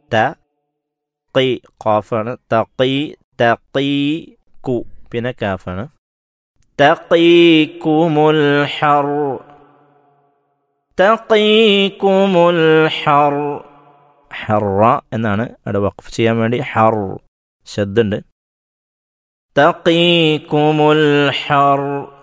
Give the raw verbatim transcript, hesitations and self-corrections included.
ത ഖി ഖാഫാണ് തഖി തഖീ കു പിന്നെ കാഫാണ് തഖീകുമുൽ ഹർ തഖീകുമുൽ ഹർ ഹറ എന്നാണ് അവിടെ വഖഫ് ചെയ്യാൻ വേണ്ടി ഹർ ശബ്ദുണ്ട് തഖീകുമുൽ ഹർ